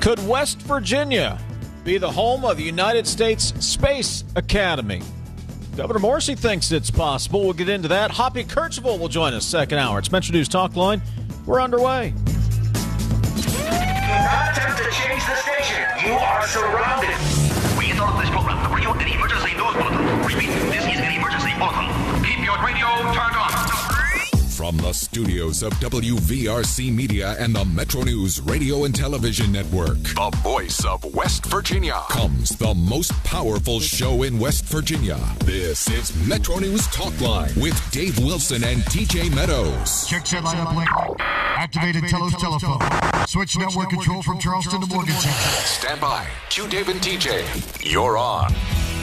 Could West Virginia be the home of the United States Space Academy? Governor Morrisey thinks it's possible. We'll get into that. Hoppy Kercheval will join us second hour. It's Metro News Talk Line. We're underway. Do not attempt to change the station. You are surrounded. We interrupt this program to bring you an emergency news bulletin. Repeat, this is an emergency bulletin. Keep your radio turned on. From the studios of WVRC Media and the Metro News Radio and Television Network, the voice of West Virginia, comes the most powerful show in West Virginia. This is Metro News Talk Line with Dave Wilson and TJ Meadows. Check set line up link. Activated Telos telephone. Switch network control from Charleston to Morgantown. Stand by. Q Dave and TJ. You're on.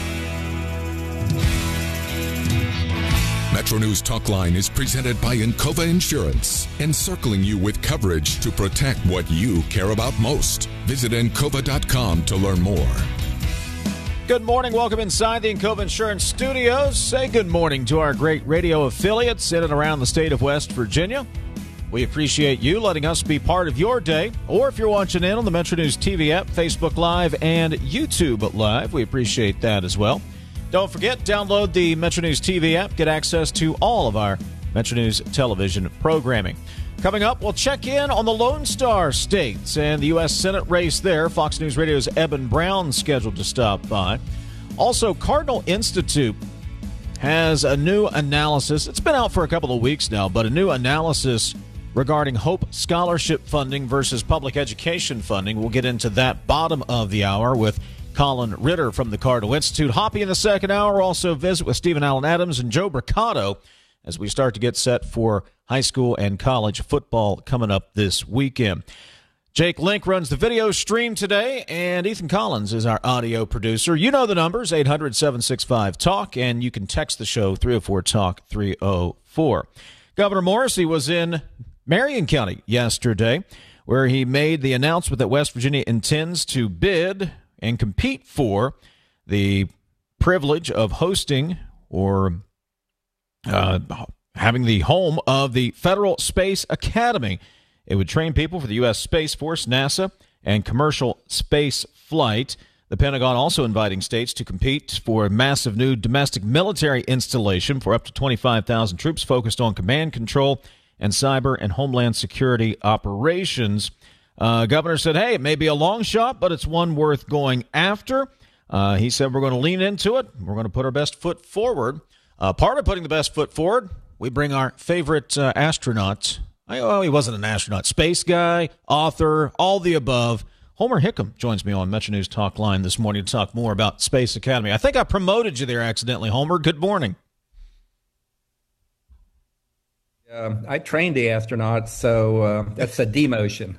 Metro News Talk Line is presented by Encova Insurance, encircling you with coverage to protect what you care about most. Visit Encova.com to learn more. Good morning. Welcome inside the Encova Insurance Studios. Say good morning to our great radio affiliates in and around the state of West Virginia. We appreciate you letting us be part of your day. Or if you're watching in on the Metro News TV app, Facebook Live, and YouTube Live, we appreciate that as well. Don't forget, download the Metro News TV app. Get access to all of our Metro News television programming. Coming up, we'll check in on the Lone Star states and the U.S. Senate race there. Fox News Radio's Eben Brown scheduled to stop by. Also, Cardinal Institute has a new analysis. It's been out for a couple of weeks now, but a new analysis regarding Hope Scholarship funding versus public education funding. We'll get into that bottom of the hour with Colin Ritter from the Cardinal Institute. Hoppy in the second hour. Also visit with Stephen Allen Adams and Joe Bricado as we start to get set for high school and college football coming up this weekend. Jake Link runs the video stream today, and Ethan Collins is our audio producer. You know the numbers, 800-765-TALK, and you can text the show, 304-TALK-304. Governor Morrisey was in Marion County yesterday, where he made the announcement that West Virginia intends to bid and compete for the privilege of hosting or having the home of the Federal Space Academy. It would train people for the U.S. Space Force, NASA, and commercial space flight. The Pentagon also inviting states to compete for a massive new domestic military installation for up to 25,000 troops focused on command control and cyber and homeland security operations. Governor said, hey, it may be a long shot, but it's one worth going after. He said we're going to lean into it. We're going to put our best foot forward. Part of putting the best foot forward, we bring our favorite astronaut. He wasn't an astronaut. Space guy, author, all the above. Homer Hickam joins me on Metro News Talk Line this morning to talk more about Space Academy. I think I promoted you there accidentally, Homer. Good morning. I trained the astronauts, so that's a demotion.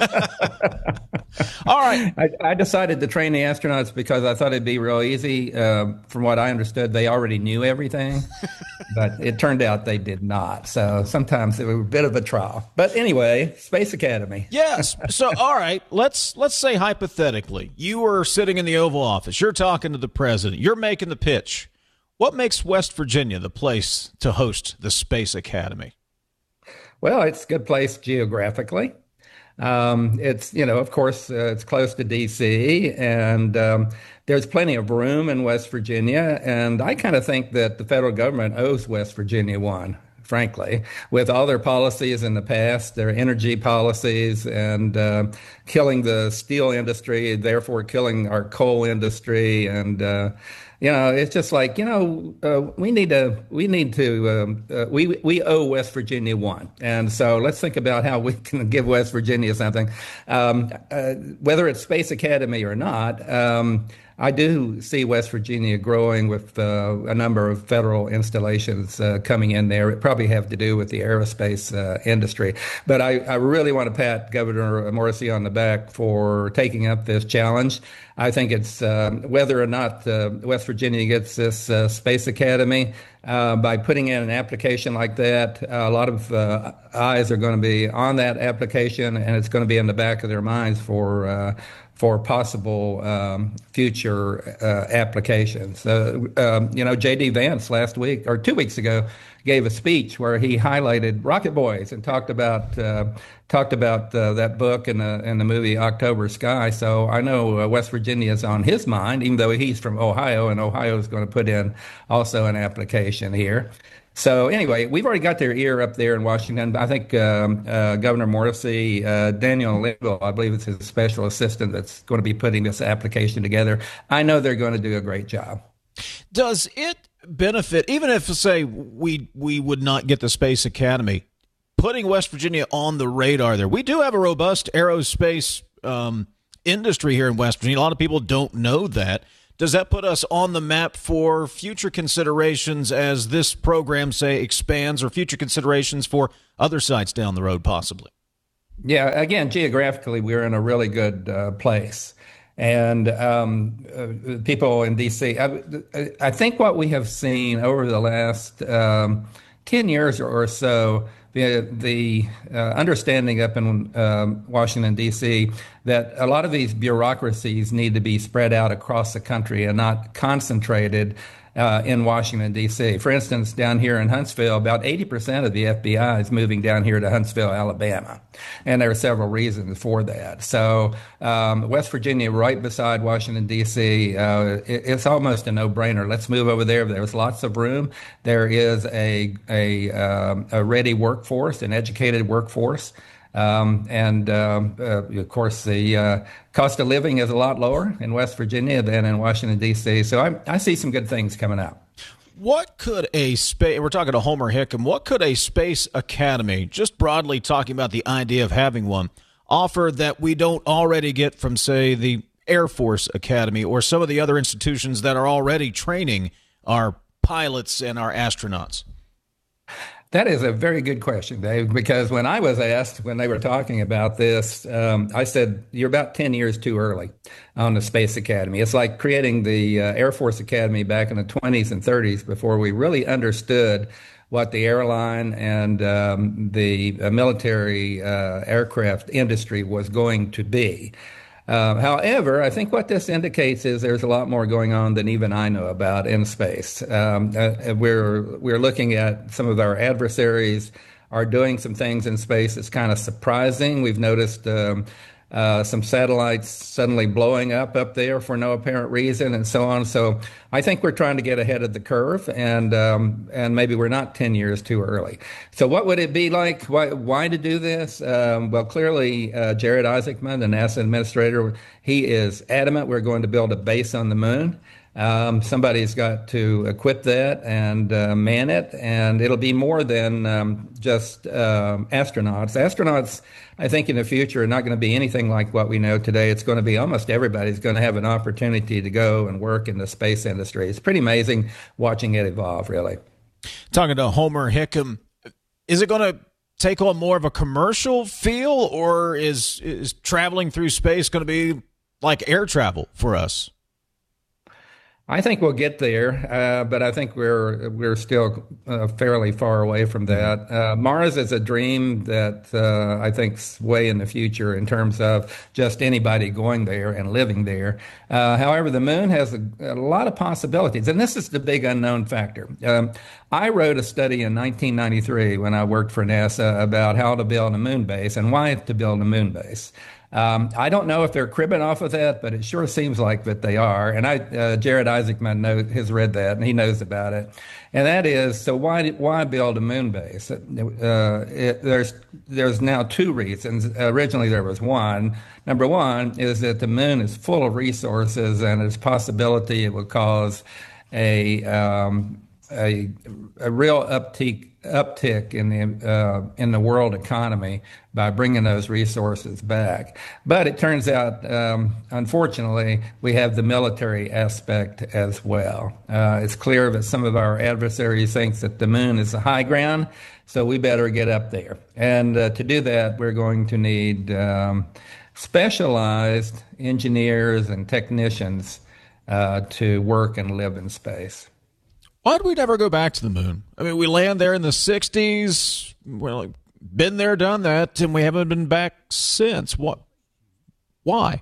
All right. I decided to train the astronauts because I thought it'd be real easy. From what I understood, they already knew everything, but it turned out they did not. So sometimes it was a bit of a trial. But anyway, Space Academy. Yes. So, all right, let's say hypothetically, you were sitting in the Oval Office. You're talking to the president. You're making the pitch. What makes West Virginia the place to host the Space Academy? Well, it's a good place geographically. It's, of course, it's close to D.C., and there's plenty of room in West Virginia. And I kind of think that the federal government owes West Virginia one, frankly, with all their policies in the past, their energy policies, and killing the steel industry, therefore killing our coal industry. And it's just like, we owe West Virginia one. And so let's think about how we can give West Virginia something. Whether it's Space Academy or not, I do see West Virginia growing with a number of federal installations coming in there. It probably have to do with the aerospace industry. But I really want to pat Governor Morrisey on the back for taking up this challenge. I think it's whether or not West Virginia gets this Space Academy, By putting in an application like that, a lot of eyes are going to be on that application, and it's going to be in the back of their minds for possible future applications. J.D. Vance last week or 2 weeks ago gave a speech where he highlighted Rocket Boys and talked about that book and the movie October Sky. So I know West Virginia is on his mind, even though he's from Ohio, and Ohio is going to put in also an application here. So anyway, we've already got their ear up there in Washington. I think Governor Morrissey, Daniel Linville, I believe it's his special assistant that's going to be putting this application together. I know they're going to do a great job. Does it benefit, even if, say, we would not get the Space Academy, putting West Virginia on the radar there? We do have a robust aerospace industry here in West Virginia. A lot of people don't know that. Does that put us on the map for future considerations as this program, say, expands, or future considerations for other sites down the road, possibly? Yeah, again, geographically, we're in a really good place. And people in D.C., I think what we have seen over the last 10 years or so, the understanding up in Washington, D.C., that a lot of these bureaucracies need to be spread out across the country and not concentrated in Washington, D.C. For instance, down here in Huntsville, about 80% of the FBI is moving down here to Huntsville, Alabama. And there are several reasons for that. So West Virginia, right beside Washington, D.C., it's almost a no-brainer. Let's move over there. There's lots of room. There is a ready workforce, an educated workforce. Of course, the cost of living is a lot lower in West Virginia than in Washington, D.C. So I see some good things coming out. What could we're talking to Homer Hickam, what could a Space Academy, just broadly talking about the idea of having one, offer that we don't already get from, say, the Air Force Academy or some of the other institutions that are already training our pilots and our astronauts? That is a very good question, Dave, because when I was asked, when they were talking about this, I said, you're about 10 years too early on the Space Academy. It's like creating the Air Force Academy back in the 20s and 30s before we really understood what the airline and the military aircraft industry was going to be. However, I think what this indicates is there's a lot more going on than even I know about in space. We're looking at some of our adversaries are doing some things in space that's kind of surprising. We've noticed some satellites suddenly blowing up there for no apparent reason, and so on. So I think we're trying to get ahead of the curve, and maybe we're not 10 years too early. So what would it be like? Why to do this? Well, clearly, Jared Isaacman, the NASA administrator, he is adamant we're going to build a base on the moon. Somebody's got to equip that and man it, and it'll be more than just astronauts. Astronauts, I think, in the future are not going to be anything like what we know today. It's going to be almost everybody's going to have an opportunity to go and work in the space industry. It's pretty amazing watching it evolve, really. Talking to Homer Hickam, is it going to take on more of a commercial feel, or is traveling through space going to be like air travel for us? I think we'll get there, but I think we're still fairly far away from that. Mars is a dream that I think's way in the future in terms of just anybody going there and living there. However, the moon has a lot of possibilities, and this is the big unknown factor. I wrote a study in 1993 when I worked for NASA about how to build a moon base and why to build a moon base. I don't know if they're cribbing off of that, but it sure seems like that they are. And Jared Isaacman has read that, and he knows about it. And that is, so why build a moon base? There's now two reasons. Originally, there was one. Number one is that the moon is full of resources, and there's possibility it will cause a real uptick in the world economy by bringing those resources back. But it turns out, unfortunately, we have the military aspect as well. It's clear that some of our adversaries think that the moon is the high ground, so we better get up there. And to do that, we're going to need specialized engineers and technicians to work and live in space. Why did we never go back to the moon? I mean, we land there in the 60s. Well, been there, done that, and we haven't been back since. What? Why?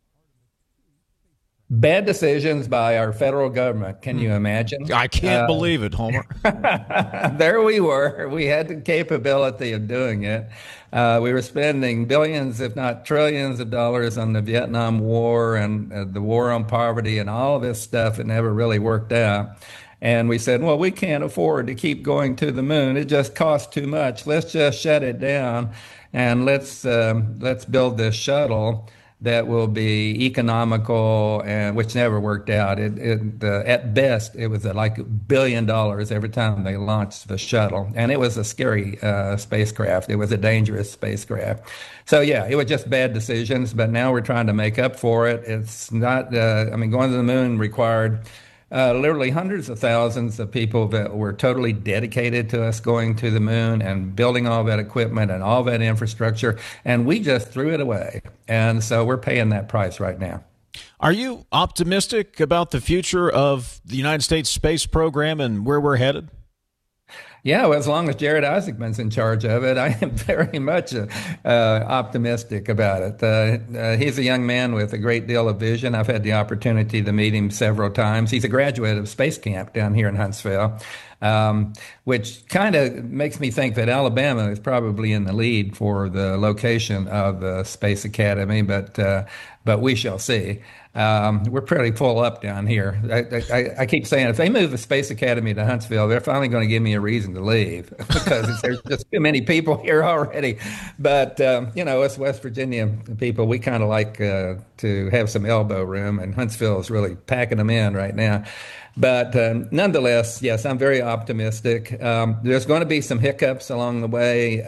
Bad decisions by our federal government. Can you imagine? I can't believe it, Homer. There we were. We had the capability of doing it. We were spending billions, if not trillions of dollars on the Vietnam War and the war on poverty and all of this stuff. It never really worked out. And we said, well, we can't afford to keep going to the moon. It just costs too much. Let's just shut it down and let's build this shuttle that will be economical, and which never worked out. At best, it was like $1 billion every time they launched the shuttle, and it was a scary spacecraft. It was a dangerous spacecraft. So yeah, it was just bad decisions. But now we're trying to make up for it. It's not. Going to the moon required literally hundreds of thousands of people that were totally dedicated to us going to the moon and building all that equipment and all that infrastructure, and we just threw it away. And so we're paying that price right now. Are you optimistic about the future of the United States space program and where we're headed? Yeah, well, as long as Jared Isaacman's in charge of it, I am very much optimistic about it. He's a young man with a great deal of vision. I've had the opportunity to meet him several times. He's a graduate of Space Camp down here in Huntsville, which kind of makes me think that Alabama is probably in the lead for the location of the Space Academy, but we shall see. We're pretty full up down here. I keep saying if they move the Space Academy to Huntsville, they're finally going to give me a reason to leave because there's just too many people here already. But, us West Virginia people, we kind of like to have some elbow room, and Huntsville is really packing them in right now. But nonetheless, yes, I'm very optimistic. There's going to be some hiccups along the way.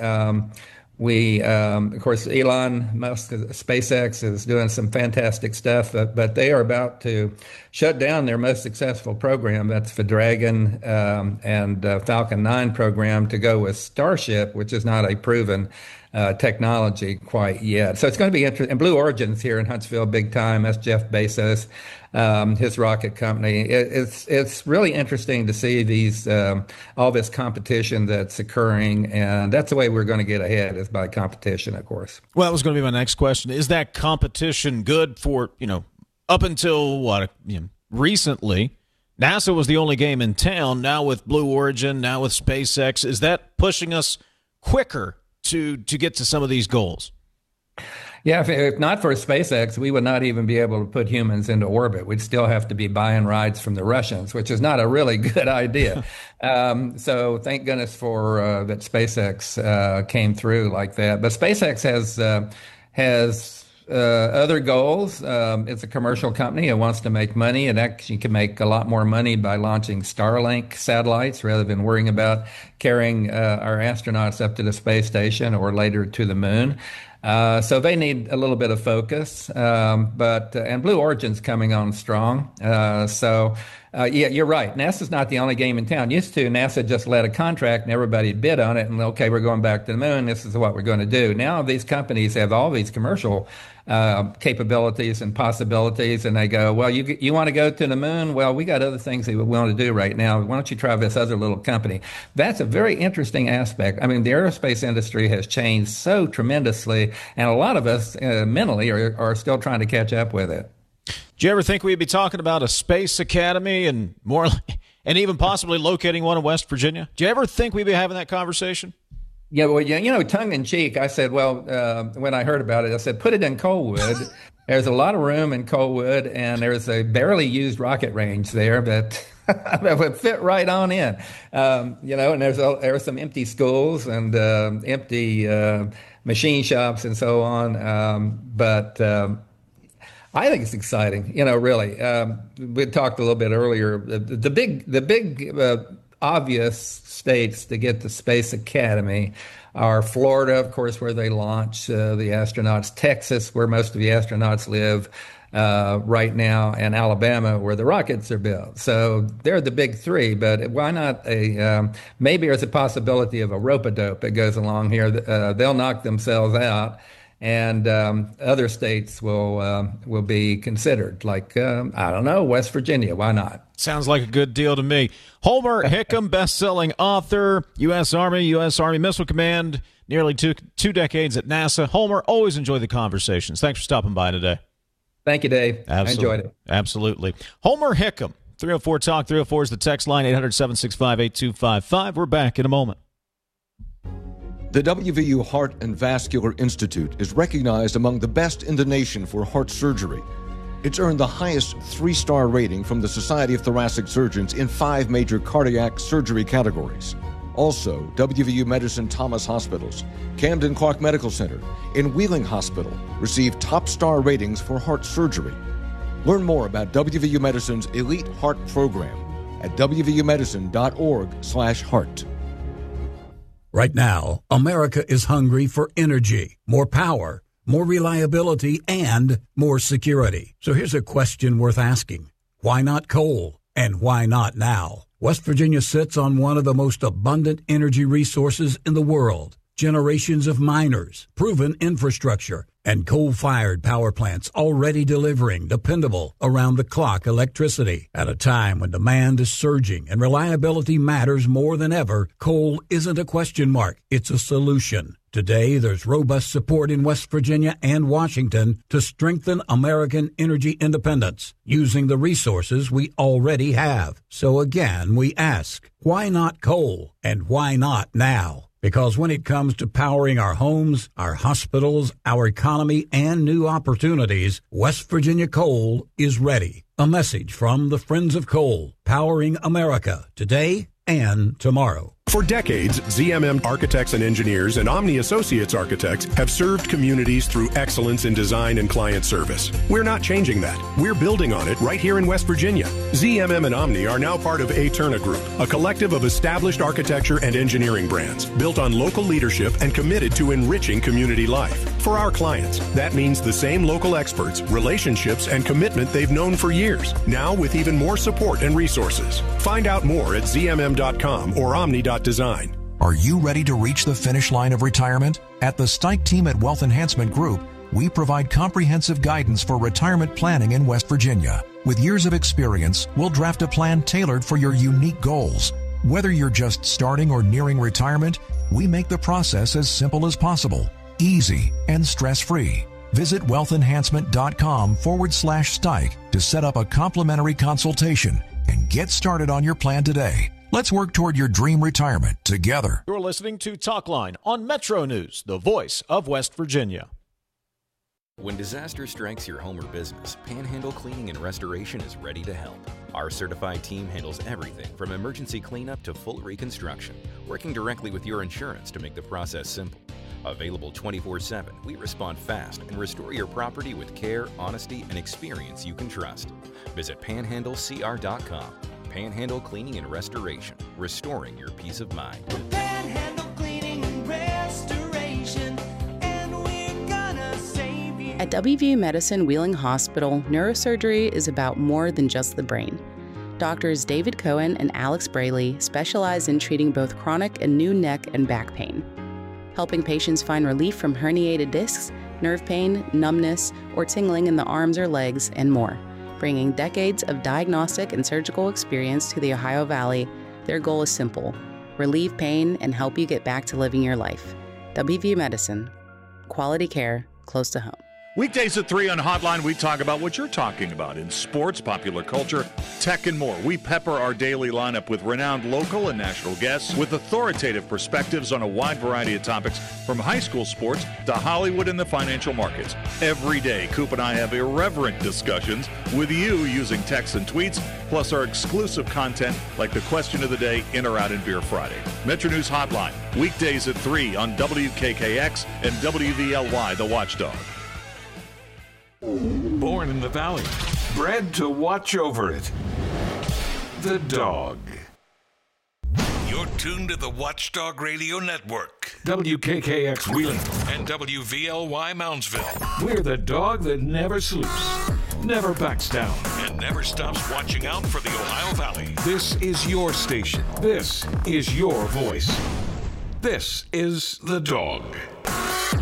Of course, Elon Musk, SpaceX, is doing some fantastic stuff, but they are about to shut down their most successful program. That's the Dragon and Falcon 9 program to go with Starship, which is not a proven technology quite yet. So it's going to be interesting. And Blue Origin's here in Huntsville big time. That's Jeff Bezos, his rocket company. It's really interesting to see these all this competition that's occurring, and that's the way we're going to get ahead is by competition, of course. Well, that was going to be my next question. Is that competition good for, up until recently? NASA was the only game in town. Now with Blue Origin, now with SpaceX, is that pushing us quicker to get to some of these goals? Yeah, if not for SpaceX, we would not even be able to put humans into orbit. We'd still have to be buying rides from the Russians, which is not a really good idea. So thank goodness for that SpaceX came through like that. But SpaceX has other goals. It's a commercial company. It wants to make money. It actually can make a lot more money by launching Starlink satellites rather than worrying about carrying our astronauts up to the space station or later to the moon. So they need a little bit of focus, and Blue Origin's coming on strong. Yeah, you're right. NASA's not the only game in town. Used to, NASA just let a contract and everybody bid on it, and okay, we're going back to the moon. This is what we're going to do. Now these companies have all these commercial capabilities and possibilities, and they go, well, you want to go to the moon? Well, we got other things that we want to do right now. Why don't you try this other little company? That's a very interesting aspect. I mean, the aerospace industry has changed so tremendously, and a lot of us mentally are still trying to catch up with it. Do you ever think we'd be talking about a space academy and even possibly locating one in West Virginia? Do you ever think we'd be having that conversation? Yeah, well, tongue in cheek, I said, when I heard about it, I said, put it in Coalwood. There's a lot of room in Coalwood, and there's a barely used rocket range there that would fit right on in. And there are some empty schools and empty machine shops and so on. But I think it's exciting, really. We talked a little bit earlier. The big obvious states to get the Space Academy are Florida, of course, where they launch the astronauts, Texas, where most of the astronauts live right now, and Alabama, where the rockets are built. So they're the big three, but why not maybe there's a possibility of a rope-a-dope that goes along here. They'll knock themselves out, and other states will be considered. Like I don't know, West Virginia. Why not? Sounds like a good deal to me. Homer Hickam, best-selling author, U.S. Army Missile Command, nearly two decades at NASA. Homer, always enjoy the conversations. Thanks for stopping by today. Thank you, Dave. Absolutely. I enjoyed it. Absolutely. Homer Hickam, 304-TALK. 304 is the text line, 800-765-8255. We're back in a moment. The WVU Heart and Vascular Institute is recognized among the best in the nation for heart surgery. It's earned the highest 3-star rating from the Society of Thoracic Surgeons in 5 major cardiac surgery categories. Also, WVU Medicine Thomas Hospitals, Camden Clark Medical Center, and Wheeling Hospital received top star ratings for heart surgery. Learn more about WVU Medicine's Elite Heart Program at wvumedicine.org/heart. Right now, America is hungry for energy, more power, more reliability, and more security. So here's a question worth asking. Why not coal? And why not now? West Virginia sits on one of the most abundant energy resources in the world. Generations of miners, proven infrastructure, and coal-fired power plants already delivering dependable, around-the-clock electricity. At a time when demand is surging and reliability matters more than ever, coal isn't a question mark, it's a solution. Today, there's robust support in West Virginia and Washington to strengthen American energy independence using the resources we already have. So again, we ask, why not coal? And why not now? Because when it comes to powering our homes, our hospitals, our economy, and new opportunities, West Virginia Coal is ready. A message from the Friends of Coal, powering America today and tomorrow. For decades, ZMM Architects and Engineers and Omni Associates Architects have served communities through excellence in design and client service. We're not changing that. We're building on it right here in West Virginia. ZMM and Omni are now part of Aeterna Group, a collective of established architecture and engineering brands built on local leadership and committed to enriching community life. For our clients, that means the same local experts, relationships, and commitment they've known for years, now with even more support and resources. Find out more at zmm.com or omni.design. Are you ready to reach the finish line of retirement? At the Stike team at Wealth Enhancement Group, we provide comprehensive guidance for retirement planning in West Virginia. With years of experience, we'll draft a plan tailored for your unique goals. Whether you're just starting or nearing retirement, we make the process as simple as possible, easy, and stress-free. Visit wealthenhancement.com/Stike to set up a complimentary consultation and get started on your plan today. Let's work toward your dream retirement together. You're listening to Talkline on Metro News, the voice of West Virginia. When disaster strikes your home or business, Panhandle Cleaning and Restoration is ready to help. Our certified team handles everything from emergency cleanup to full reconstruction, working directly with your insurance to make the process simple. Available 24/7, we respond fast and restore your property with care, honesty, and experience you can trust. Visit panhandlecr.com. Panhandle Cleaning and Restoration, restoring your peace of mind. Panhandle Cleaning and Restoration, and we're gonna save you. At WVU Medicine Wheeling Hospital, neurosurgery is about more than just the brain. Doctors David Cohen and Alex Braley specialize in treating both chronic and new neck and back pain, helping patients find relief from herniated discs, nerve pain, numbness, or tingling in the arms or legs, and more. Bringing decades of diagnostic and surgical experience to the Ohio Valley, their goal is simple: relieve pain and help you get back to living your life. WVU Medicine. Quality care close to home. Weekdays at 3 on Hotline, we talk about what you're talking about in sports, popular culture, tech, and more. We pepper our daily lineup with renowned local and national guests with authoritative perspectives on a wide variety of topics, from high school sports to Hollywood and the financial markets. Every day, Coop and I have irreverent discussions with you using texts and tweets, plus our exclusive content like the question of the day, In or Out in Beer Friday. Metro News Hotline, weekdays at 3 on WKKX and WVLY, The Watchdog. Born in the Valley, bred to watch over it. The Dog. You're tuned to the Watchdog Radio Network. WKKX Wheeling and WVLY Moundsville. We're the dog that never sleeps, never backs down, and never stops watching out for the Ohio Valley. This is your station. This is your voice. This is The Dog.